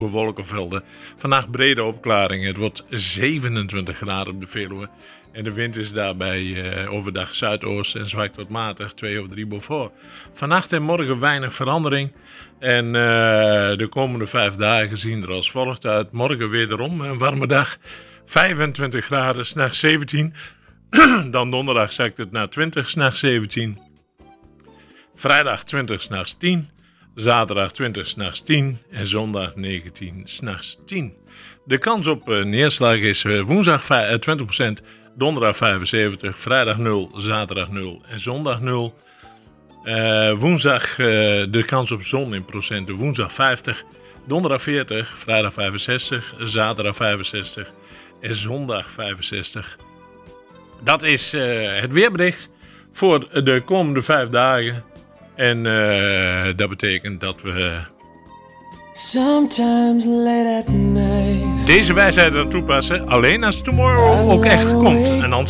wolkenvelden. Vannacht brede opklaringen. Het wordt 27 graden op de Veluwe. En de wind is daarbij overdag zuidoost en zwaakt tot matig 2 of 3 Beaufort. Vannacht en morgen weinig verandering. En de komende 5 dagen zien er als volgt uit. Morgen wederom een warme dag. 25 graden, 's nachts 17. Dan donderdag zakt het naar 20, 's nachts 17. Vrijdag 20, 's nachts 10. Zaterdag 20, 's nachts 10. En zondag 19, 's nachts 10. De kans op neerslag is woensdag 20%. Donderdag 75, vrijdag 0, zaterdag 0 en zondag 0. Woensdag de kans op zon in procenten. Woensdag 50, donderdag 40, vrijdag 65, zaterdag 65 en zondag 65. Dat is het weerbericht voor de komende 5 dagen. En dat betekent dat we deze wijsheid aan toepassen alleen als tomorrow ook echt komt. En anders